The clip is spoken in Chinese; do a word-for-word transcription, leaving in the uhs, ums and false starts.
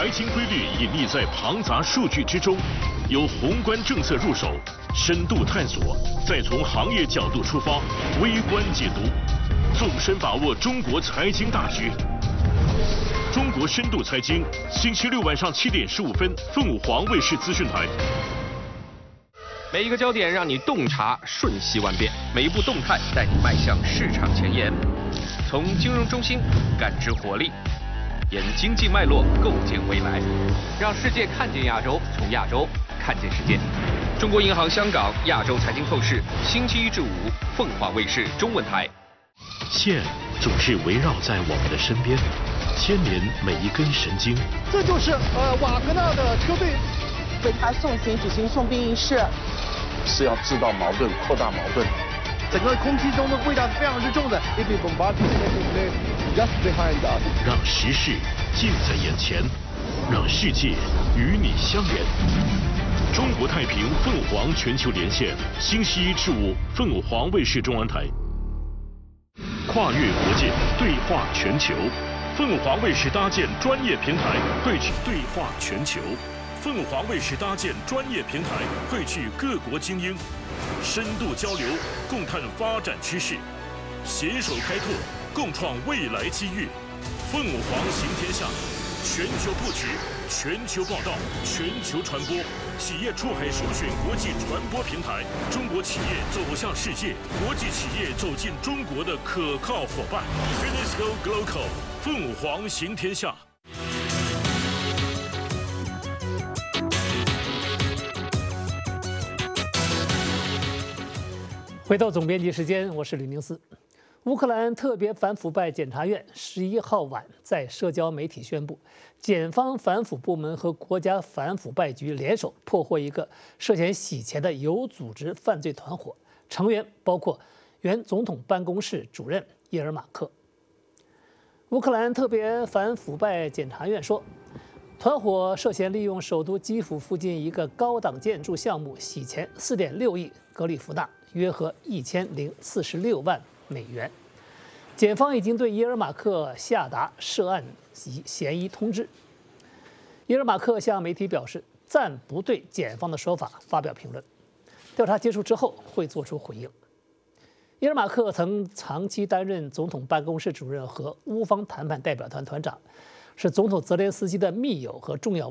财经规律隐匿在庞杂数据之中，由宏观政策入手，深度探索，再从行业角度出发，微观解读，纵深把握中国财经大局。中国深度财经，星期六晚上七点十五分，凤凰卫视资讯台。 每一个焦点让你洞察瞬息万变，每一步动态带你迈向市场前沿。从金融中心感知活力，沿经济脉络构建未来，让世界看见亚洲，从亚洲看见世界。中国银行香港亚洲财经透视，星期一至五，凤凰卫视中文台。 线总是围绕在我们的身边，牵连每一根神经。 这就是呃瓦格纳的车队。 为他送行举行送兵仪式， 是要制造矛盾，扩大矛盾。 整个空气中的味道是非常之重的。If we bombard just behind us， 让时事近在眼前，让世界与你相连。中国太平凤凰全球连线，星期一至五，凤凰卫视中文台。跨越国界，对话全球。凤凰卫视搭建专业平台，汇聚对话全球。凤凰卫视搭建专业平台，汇聚各国精英，深度交流，共探发展趋势，携手开拓，共创未来机遇。凤凰行天下，全球布局，全球报道，全球传播，企业出海首选国际传播平台，中国企业走向世界，国际企业走进中国的可靠伙伴。Finisco Global， 凤凰行天下。 回到总编辑时间，我是吕宁思。乌克兰特别反腐败检察院十一号晚在社交媒体宣布，检方反腐部门和国家反腐败局联手破获一个涉嫌洗钱的有组织犯罪团伙，成员包括原总统办公室主任叶尔马克。乌克兰特别反腐败检察院说，团伙涉嫌利用首都基辅附近一个高档建筑项目洗钱四点六亿格里夫纳，约合一千零四十六万美元。检方已经对耶尔马克下达涉案及嫌疑通知。耶尔马克向媒体表示，暂不对检方的说法发表评论，调查结束之后会做出回应。耶尔马克曾长期担任总统办公室主任和乌方谈判代表团团长，是总统泽连斯基的密友和重要